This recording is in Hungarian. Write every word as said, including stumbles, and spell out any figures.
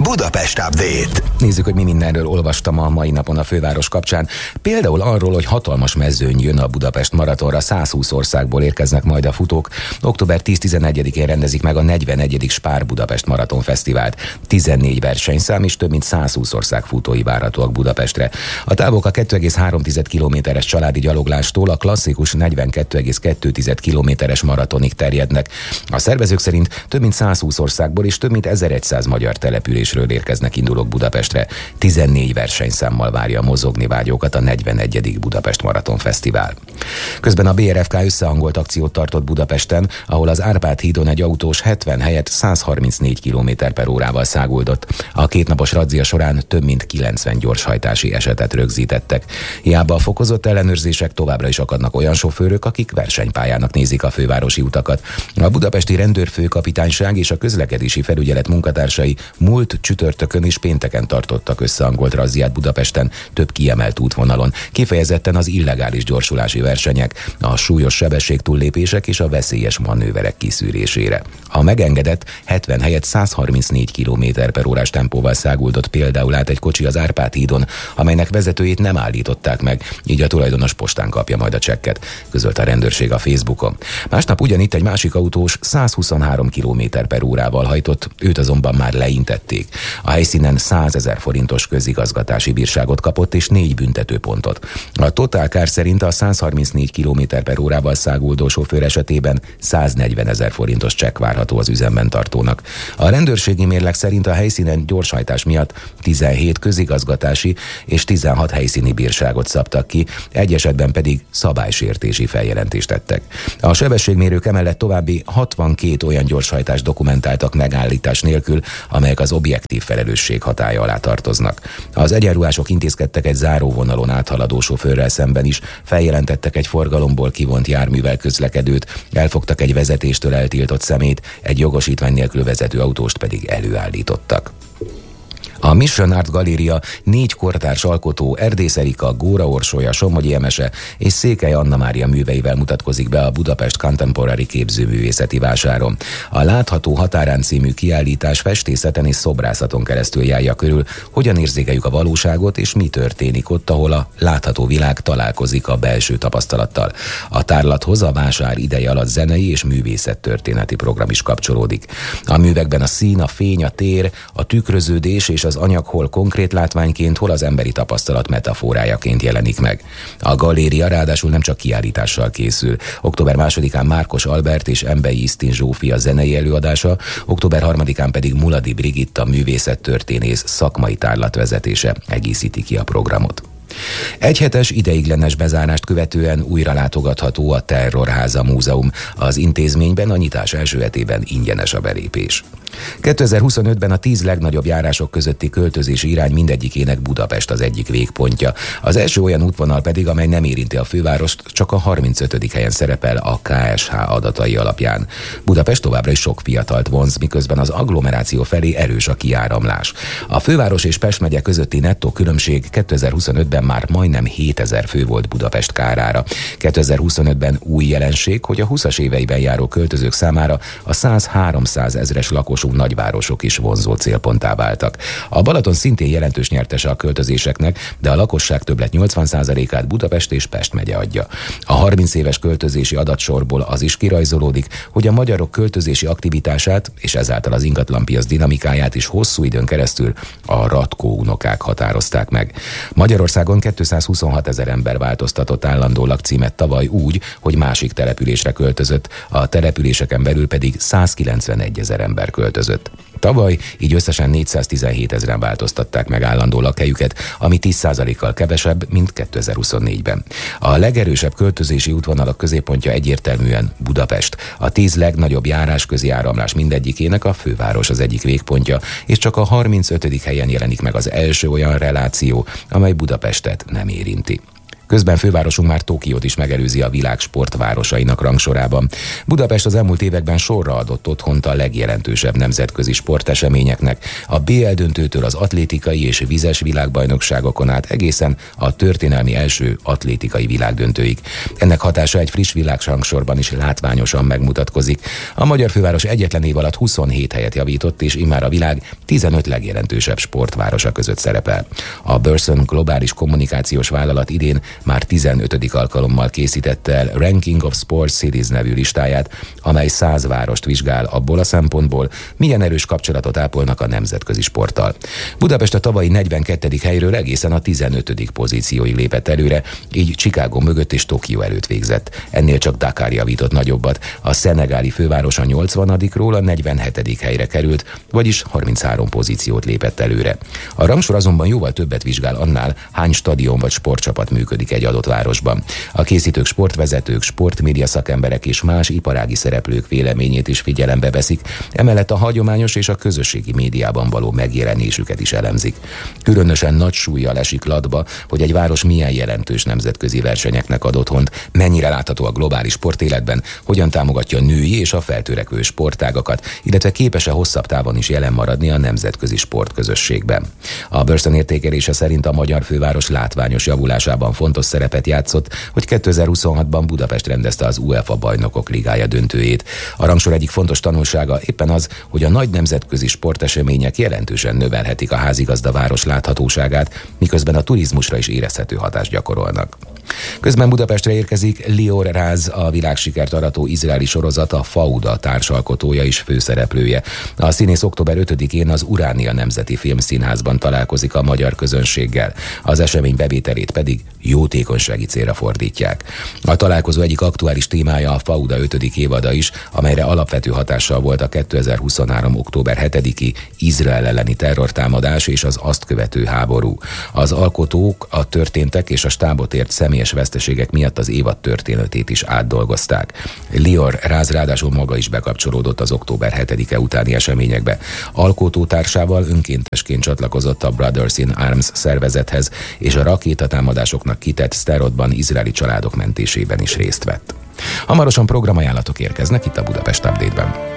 Budapest Update. Nézzük, hogy mi mindenről olvastam a mai napon a főváros kapcsán. Például arról, hogy hatalmas mezőny jön a Budapest maratonra, száz húsz országból érkeznek majd a futók. október tíz-tizenegyedikén rendezik meg a negyvenegyedik Spár Budapest Maraton Fesztivált. tizennégy versenyszám és több mint száz húsz ország futói várhatóak Budapestre. A távok a kettő egész három kilométeres családi gyaloglástól a klasszikus negyvenkettő egész kettő kilométeres maratonig terjednek. A szervezők szerint több mint száz húsz országból és több mint ezerszáz magyar településről érkeznek indulók Budapestre. tizennégy versenyszámmal várja mozogni vágyókat a negyvenegyedik Budapest Maraton Fesztivál. Közben a bé er ef ká összehangolt akciót tartott Budapesten, ahol az Árpád hídon egy autós hetven helyett száz harmincnégy kilométer per órával száguldott. A kétnapos razzia során több mint kilencven gyorshajtási esetet rögzítettek. Hiába a fokozott ellenőrzések, továbbra is akadnak olyan sofőrök, akik versenypályának nézik a fővárosi utakat. A budapesti rendőrfőkapitányság és a közlekedési felügyelet munkatársai múlt csütörtökön és pénteken tartottak összehangolt razziát Budapesten több kiemelt útvonalon, kifejezetten az illegális gyorsulási versenyek, a súlyos sebességtúllépések és a veszélyes manőverek kiszűrésére. A megengedett hetven helyett száz harmincnégy kilométer per órás tempóval száguldott például át egy kocsi az Árpád hídon, amelynek vezetőjét nem állították meg, így a tulajdonos postán kapja majd a csekket, közölt a rendőrség a Facebookon. Másnap ugyanitt egy másik autós száz huszonhárom kilométer per órával hajtott, őt azonban már leintették. A helyszínen százezer forintos közigazgatási bírságot kapott és négy büntetőpontot. A Total Car szerint a száz harmincnégy kilométer per órával száguldó sofőr esetében száznegyvenezer forintos csekk várható az üzemben tartónak. A rendőrségi mérleg szerint a helyszínen gyorshajtás miatt tizenhét közigazgatási és tizenhat helyszíni bírságot szabtak ki, egy esetben pedig szabálysértési feljelentést tettek. A sebességmérők emellett további hatvankét olyan gyorshajtást dokumentáltak megállítás nélkül, amelyek az objektív felelősség hatálya alá tartoznak. Az egyenruhások intézkedtek egy záróvonalon áthaladó sofőrrel szemben is, feljelentettek egy forgalomból kivont járművel közlekedőt, elfogtak egy vezetéstől eltiltott szemét, egy jogosítvány nélkül vezető autóst pedig előállítottak. A Mission Art Galéria négy kortárs alkotó, Erdész Erika, Góra Orsolya, Somogyi Emese és Székely Anna Mária műveivel mutatkozik be a Budapest Contemporary képzőművészeti vásáron. A Látható határán című kiállítás festészeten és szobrászaton keresztül járja körül, hogyan érzékeljük a valóságot és mi történik ott, ahol a látható világ találkozik a belső tapasztalattal. A tárlathoz a vásár ideje alatt zenei és művészettörténeti program is kapcsolódik. A művekben a szín, a fény, a tér, a tükröződés és az anyag hol konkrét látványként, hol az emberi tapasztalat metaforájaként jelenik meg. A galéria ráadásul nem csak kiállítással készül. október másodikán Márkos Albert és Embei Isztin Zsófia zenei előadása, október harmadikán pedig Muladi Brigitta művészettörténész szakmai tárlatvezetése egészíti ki a programot. Egyhetes ideiglenes bezárást követően újra látogatható a Terrorháza Múzeum. Az intézményben a nyitás első hetében ingyenes a belépés. kétezer-huszonötben a tíz legnagyobb járások közötti költözési irány mindegyikének Budapest az egyik végpontja. Az első olyan útvonal pedig, amely nem érinti a fővárost, csak a harmincötödik helyen szerepel a ká es há adatai alapján. Budapest továbbra is sok fiatalt vonz, miközben az agglomeráció felé erős a kiáramlás. A főváros és Pest megye közötti nettó különbség kétezer-huszonötben már majdnem hétezer fő volt Budapest kárára. kétezer-huszonötben új jelenség, hogy a huszas éveiben járó költözők számára a száz-háromszáz ezres lakosú nagyvárosok is vonzó célponttá váltak. A Balaton szintén jelentős nyertese a költözéseknek, de a lakosság többlet nyolcvan százalékát Budapest és Pest megye adja. A harminc éves költözési adatsorból az is kirajzolódik, hogy a magyarok költözési aktivitását és ezáltal az ingatlanpiac dinamikáját is hosszú időn keresztül a Ratkó unokák határozták meg. Magyarországon kétszázhuszonhat ezer ember változtatott állandó lakcímet tavaly úgy, hogy másik településre költözött, a településeken belül pedig százkilencvenegy ezer ember költözött. Tavaly így összesen négyszáztizenhét ezeren változtatták meg állandó lakhelyüket, ami tíz százalékkal kevesebb, mint kétezer-huszonnégyben. A legerősebb költözési útvonalak középpontja egyértelműen Budapest. A tíz legnagyobb járásközi áramlás mindegyikének a főváros az egyik végpontja, és csak a harmincötödik helyen jelenik meg az első olyan reláció, amely Budapestet nem érinti. Közben fővárosunk már Tokiót is megelőzi a világ sportvárosainak rangsorában. Budapest az elmúlt években sorra adott otthont a legjelentősebb nemzetközi sporteseményeknek, a bé el döntőtől az atlétikai és vizes világbajnokságokon át egészen a történelmi első atlétikai világdöntőig. Ennek hatása egy friss világrangsorban is látványosan megmutatkozik. A magyar főváros egyetlen év alatt huszonhét helyet javított, és immár a világ tizenöt legjelentősebb sportvárosa között szerepel. A Burson globális kommunikációs vállalat idén már tizenötödik alkalommal készítette el Ranking of Sports Cities nevű listáját, amely száz várost vizsgál abból a szempontból, milyen erős kapcsolatot ápolnak a nemzetközi sporttal. Budapest a tavalyi negyvenkettedik helyről egészen a tizenötödik pozícióig lépett előre, így Chicago mögött és Tokió előtt végzett. Ennél csak Dakar javított nagyobbat. A szenegáli főváros a nyolcvanadikról a negyvenhetedik helyre került, vagyis harminchárom pozíciót lépett előre. A rangsor azonban jóval többet vizsgál annál, hány stadion vagy sportcsapat működik egy adott városban. A készítők sportvezetők, sportmédia szakemberek és más iparági szereplők véleményét is figyelembe veszik, emellett a hagyományos és a közösségi médiában való megjelenésüket is elemzik. Különösen nagy súllyal esik latba, hogy egy város milyen jelentős nemzetközi versenyeknek ad otthont, mennyire látható a globális sportéletben, hogyan támogatja a női és a feltörekvő sportágakat, illetve képes-e hosszabb távon is jelen maradni a nemzetközi sportközösségben. A Burson értékelése szerint a magyar főváros látványos javulásában fontos szerepet játszott, hogy kétezer-huszonhatban Budapest rendezte az UEFA Bajnokok Ligája döntőjét. A rangsor egyik fontos tanulsága éppen az, hogy a nagy nemzetközi sportesemények jelentősen növelhetik a házigazda város láthatóságát, miközben a turizmusra is érezhető hatást gyakorolnak. Közben Budapestre érkezik Lior Raz, a világsikert arató izraeli sorozat a Fauda társalkotója és főszereplője. A színész október ötödikén az Uránia Nemzeti Filmszínházban találkozik a magyar közönséggel. Az esemény bevételét pedig jótékonysági célra fordítják. A találkozó egyik aktuális témája a Fauda ötödik évada is, amelyre alapvető hatással volt a kétezer-huszonhárom. október hetediki Izrael elleni terrortámadás és az azt követő háború. Az alkotók a történtek és a stábot ért személyes veszteségek miatt az évad történetét is átdolgozták. Lior Raz ráadásul maga is bekapcsolódott az október hetedike utáni eseményekbe. Alkotótársával önkéntesként csatlakozott a Brothers in Arms szervezethez, és a rakétatámadásoknak kitett Szterodban izraeli családok mentésében is részt vett. Hamarosan programajánlatok érkeznek itt a Budapest Update-ben.